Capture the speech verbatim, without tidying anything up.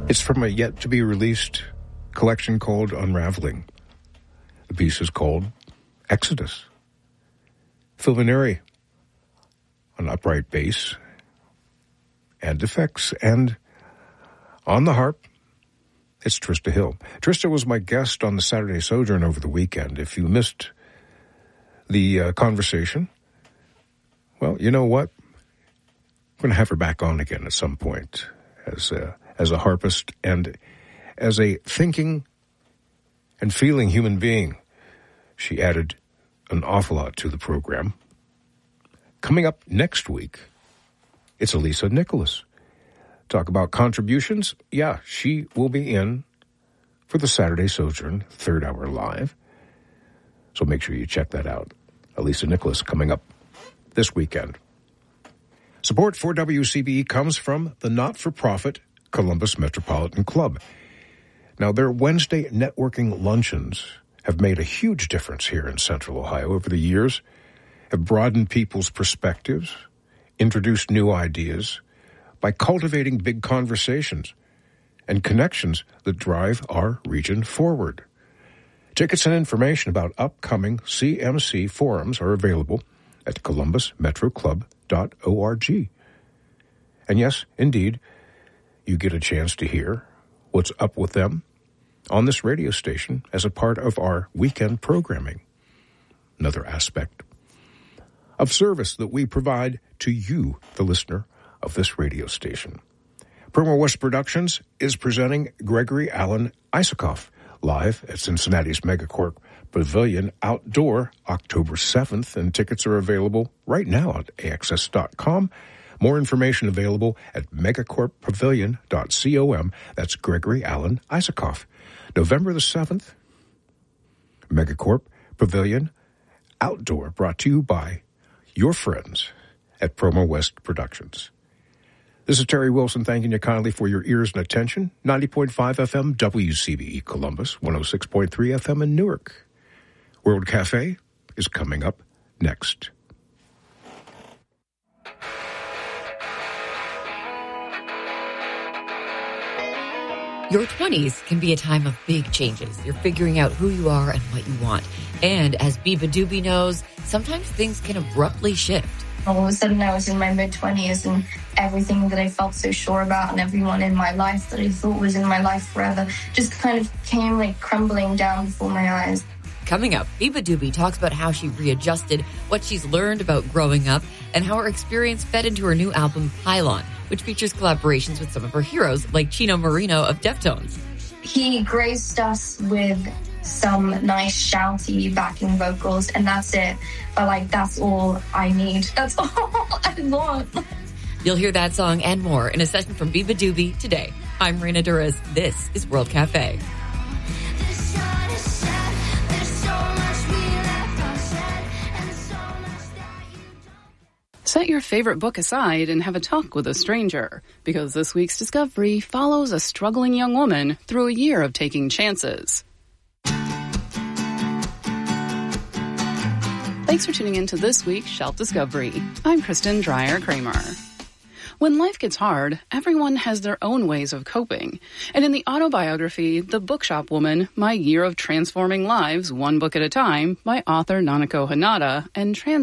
It's from a yet-to-be-released collection called Unraveling. The piece is called Exodus. Phil Maneri on upright bass and effects, and on the harp, it's Trista Hill. Trista was my guest on the Saturday Sojourn over the weekend. If you missed the uh, conversation, well, you know what? I'm going to have her back on again at some point as a, as a harpist and as a thinking and feeling human being. She added an awful lot to the program. Coming up next week, it's Elisa Nicholas. Talk about contributions. Yeah, she will be in for the Saturday Sojourn third hour live. So make sure you check that out. Elisa Nicholas coming up this weekend. Support for W C B E comes from the not-for-profit Columbus Metropolitan Club. Now, their Wednesday networking luncheons have made a huge difference here in Central Ohio over the years, have broadened people's perspectives, introduced new ideas by cultivating big conversations and connections that drive our region forward. Tickets and information about upcoming C M C forums are available at columbus metro club dot org. And yes, indeed, you get a chance to hear what's up with them on this radio station as a part of our weekend programming. Another aspect of service that we provide to you, the listener of this radio station. Promo West Productions is presenting Gregory Alan Isakoff live at Cincinnati's Megacorp Pavilion Outdoor October seventh, and tickets are available right now at A X S dot com. More information available at megacorp pavilion dot com. That's Gregory Alan Isakoff. November the seventh, Megacorp Pavilion Outdoor, brought to you by your friends at Promo West Productions. This is Terry Wilson thanking you kindly for your ears and attention. ninety point five F M W C B E Columbus, one oh six point three F M in Newark. World Cafe is coming up next. Your twenties can be a time of big changes. You're figuring out who you are and what you want. And as Biba Doobie knows, sometimes things can abruptly shift. All of a sudden, I was in my mid-twenties, and everything that I felt so sure about and everyone in my life that I thought was in my life forever just kind of came like crumbling down before my eyes. Coming up, Biba Doobie talks about how she readjusted, what she's learned about growing up, and how her experience fed into her new album, Pylon, which features collaborations with some of her heroes, like Chino Marino of Deftones. He graced us with some nice shouty backing vocals, and that's it. But, like, that's all I need. That's all I want. You'll hear that song and more in a session from Biba Doobie today. I'm Reina Duras. This is World Cafe. Set your favorite book aside and have a talk with a stranger, because this week's Discovery follows a struggling young woman through a year of taking chances. Thanks for tuning in to this week's Shelf Discovery. I'm Kristen Dreyer-Kramer. When life gets hard, everyone has their own ways of coping. And in the autobiography, The Bookshop Woman, My Year of Transforming Lives, One Book at a Time, by author Nanako Hanada and trans